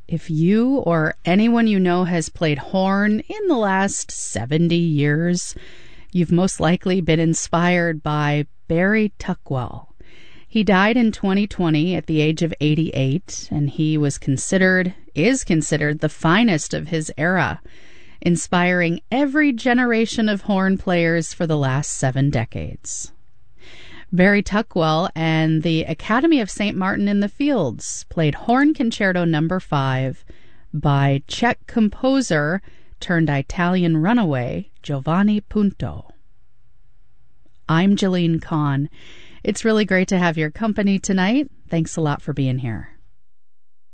If you or anyone you know has played horn in the last 70 years, you've most likely been inspired by Barry Tuckwell. He died in 2020 at the age of 88, and he is considered the finest of his era, inspiring every generation of horn players for the last 7 decades. Barry Tuckwell and the Academy of St. Martin in the Fields played Horn Concerto No. 5 by Czech composer turned Italian runaway Giovanni Punto. I'm Jalene Kahn. It's really great to have your company tonight. Thanks a lot for being here.